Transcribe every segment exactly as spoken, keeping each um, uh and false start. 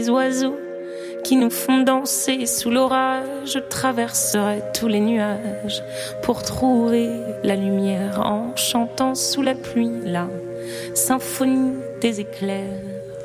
Les oiseaux qui nous font danser sous l'orage, je traverserai tous les nuages pour trouver la lumière en chantant sous la pluie la symphonie des éclairs.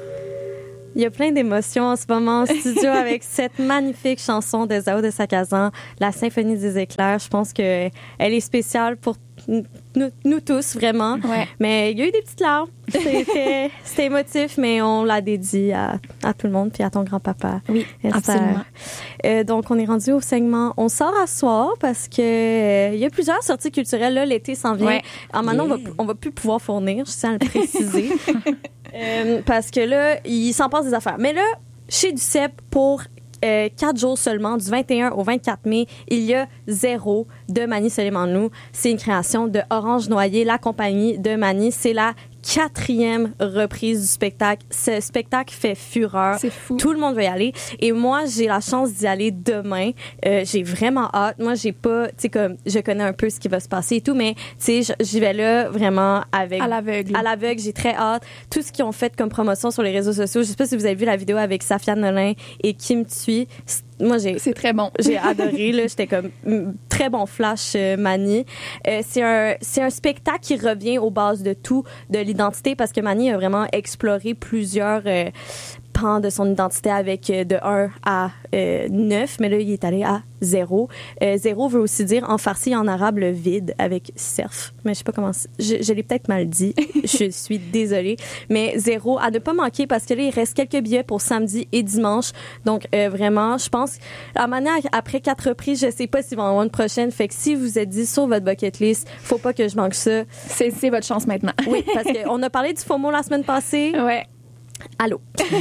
Il y a plein d'émotions en ce moment en studio avec cette magnifique chanson de Zao de Sakazan, La Symphonie des éclairs. Je pense qu'elle est spéciale pour nous, nous tous, vraiment. Ouais. Mais il y a eu des petites larmes. C'était, c'était émotif, mais on l'a dédié à, à tout le monde, puis à ton grand-papa. Oui, Esther. absolument. Euh, donc, on est rendu au segment « On sort à soir » parce que euh, il y a plusieurs sorties culturelles. Là, l'été s'en vient. Ouais. Alors maintenant, Yeah. on va, on va plus pouvoir fournir, je tiens à le préciser. euh, parce que là, il s'en passe des affaires. Mais là, chez Duceppe, pour euh, quatre jours seulement, du vingt et un au vingt-quatre mai, il y a Zéro de Mani Soleimanou. C'est une création de Orange Noyer, la compagnie de Mani. C'est la quatrième reprise du spectacle. Ce spectacle fait fureur. C'est fou. Tout le monde veut y aller. Et moi, j'ai la chance d'y aller demain. Euh, j'ai vraiment hâte. Moi, j'ai pas, tu sais, comme, je connais un peu ce qui va se passer et tout, mais, tu sais, j'y vais là vraiment avec. À l'aveugle. À l'aveugle. J'ai très hâte. Tout ce qu'ils ont fait comme promotion sur les réseaux sociaux. Je sais pas si vous avez vu la vidéo avec Safia Nolin et Kim Thuy. Moi, j'ai. C'est très bon. J'ai adoré, là. J'étais comme, mm, très bon flash, euh, Mani. Euh, c'est un, c'est un spectacle qui revient aux bases de tout, de l'identité, parce que Mani a vraiment exploré plusieurs, euh, pans de son identité avec euh, de un à euh, neuf, mais là, il est allé à zéro. Euh, zéro veut aussi dire en farsi en arabe le vide avec surf. Mais je sais pas comment, je, je l'ai peut-être mal dit. Je suis désolée. Mais zéro à ne pas manquer parce que là, il reste quelques billets pour samedi et dimanche. Donc, euh, vraiment, je pense, à manière, après quatre reprises, je sais pas s'ils vont en avoir une prochaine. Fait que si vous êtes dit sur votre bucket list, faut pas que je manque ça. C'est, c'est votre chance maintenant. Oui, parce qu'on a parlé du FOMO la semaine passée. Ouais. Allô.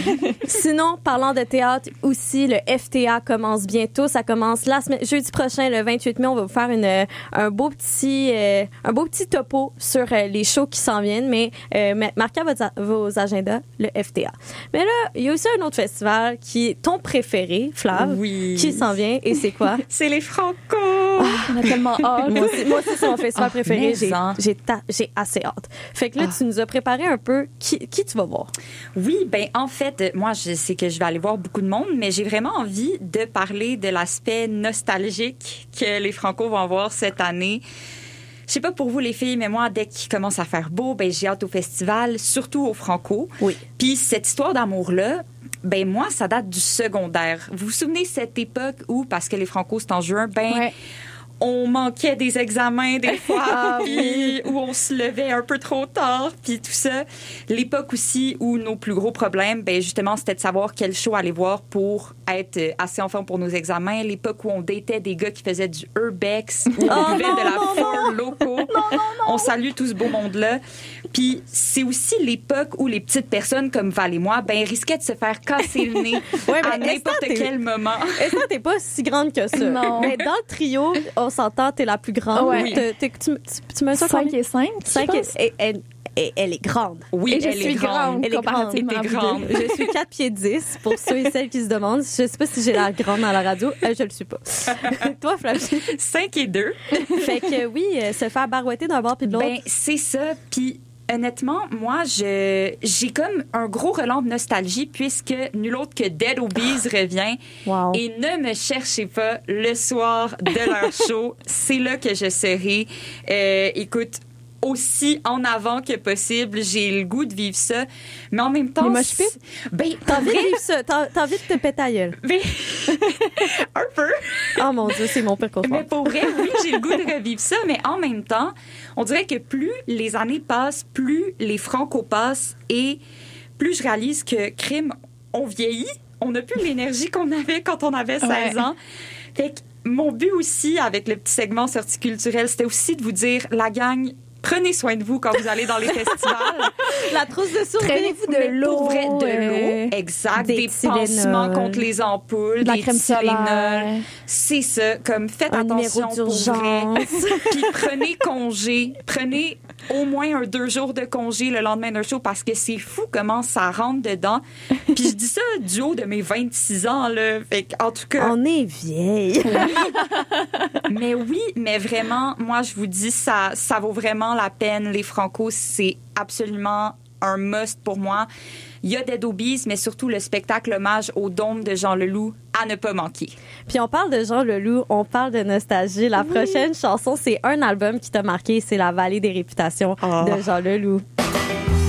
Sinon, parlant de théâtre aussi, le F T A commence bientôt. Ça commence la semaine, jeudi prochain, le vingt-huit mai. On va vous faire une, un beau petit, euh, un beau petit topo sur euh, les shows qui s'en viennent. Mais euh, marquez à votre, vos agendas, le F T A. Mais là, il y a aussi un autre festival qui est ton préféré, Flav, oui. qui s'en vient. Et c'est quoi? C'est les Franco. Ah, On a tellement hâte. moi aussi, moi aussi c'est mon festival Ah, préféré. J'ai, mais-en. j'ai, ta- j'ai assez hâte. Fait que là, Ah. tu nous as préparé un peu qui, qui tu vas voir. Oui, ben en fait, moi, je sais que je vais aller voir beaucoup de monde, mais j'ai vraiment envie de parler de l'aspect nostalgique que les Franco vont avoir cette année. Je sais pas pour vous les filles, mais moi, dès qu'il commence à faire beau, ben j'ai hâte au festival, surtout au Franco. Oui. Puis cette histoire d'amour-là, ben moi, ça date du secondaire. Vous vous souvenez cette époque où, parce que les Franco, c'est en juin, ben... Ouais. on manquait des examens des fois, Ah, puis où on se levait un peu trop tard, puis tout ça. L'époque aussi où nos plus gros problèmes, ben justement, c'était de savoir quel show aller voir pour être assez en forme pour nos examens. L'époque où on datait des gars qui faisaient du urbex, où on Oh buvait non, de la non, Four Loko. On salue tout ce beau monde-là. Puis c'est aussi l'époque où les petites personnes comme Val et moi, ben risquaient de se faire casser le nez Ouais, à mais n'importe Esther, t'es- quel moment. Esther, t'es pas si grande que ça. Non. Mais dans le trio, on s'entend, t'es la plus grande. Ouais. T'es- t'es- tu, tu, tu mets ça cinq combien? et cinq. Cinq et, et- elle, et- elle est grande. Oui, Et je elle suis est grande. grande Elle est grande. comparativement Et à t'es vous grande. deux. Je suis quatre pieds dix pour ceux et celles qui se demandent. Je sais pas si j'ai l'air grande à la radio. Euh, je le suis pas. Toi, Flavie? cinq et deux. Fait que oui, euh, se faire barouetter d'un bord puis de l'autre. Ben, c'est ça. Puis, honnêtement, moi, je, j'ai comme un gros relent de nostalgie puisque nul autre que Dead Obies revient. Wow. Et ne me cherchez pas le soir de leur show. C'est là que je serai. Euh, écoute, aussi en avant que possible. J'ai le goût de vivre ça. Mais en même temps... Les mosh pits? c'est- Ben, T'as envie de vivre ça? T'as, t'as envie de te péter à gueule? ben, un peu. Oh mon Dieu, c'est mon pire cauchemar. Mais pour vrai, oui, j'ai le goût de revivre ça. Mais en même temps, on dirait que plus les années passent, plus les Franco passent et plus je réalise que crime, on vieillit. On n'a plus l'énergie qu'on avait quand on avait seize Ouais. ans. Fait que mon but aussi, avec le petit segment sortie culturelle, c'était aussi de vous dire, la gang, prenez soin de vous quand vous allez dans les festivals. La trousse de survie. Traînez-vous de Mais l'eau. pour vrai, de euh, l'eau, exact. des Des, Tylenol. pansements contre les ampoules, de la des crème Tylenol. solaire. C'est ça. Comme, faites Un attention numéro pour vrai. d'urgence. Puis prenez congé. Prenez au moins un deux jours de congé le lendemain d'un show parce que c'est fou comment ça rentre dedans. Puis je dis ça du haut de mes vingt-six ans, là. Fait en tout cas... On est vieille. Mais oui, mais vraiment, moi, je vous dis, ça, ça vaut vraiment la peine. Les Franco, c'est absolument un must pour moi. Il y a Dead Obies, mais surtout le spectacle hommage au Dôme de Jean Leloup à ne pas manquer. Puis on parle de Jean Leloup, on parle de nostalgie. La oui. prochaine chanson, c'est un album qui t'a marqué, c'est La Vallée des réputations oh. de Jean Leloup.